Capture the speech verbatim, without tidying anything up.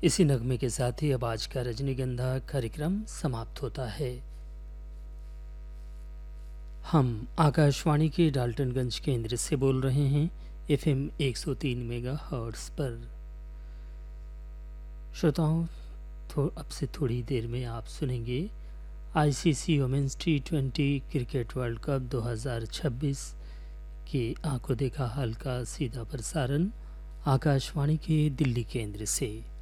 इसी नगमे के साथ ही अब आज का रजनीगंधा कार्यक्रम समाप्त होता है। हम आकाशवाणी के डाल्टनगंज केंद्र से बोल रहे हैं एफएम एक सौ तीन मेगाहर्ट्ज़ पर। श्रोताओं, तो अब से थोड़ी देर में आप सुनेंगे ICC women's T twenty cricket world cup दो हज़ार छब्बीस के आंखों देखा हाल का सीधा प्रसारण आकाशवाणी के दिल्ली केंद्र से।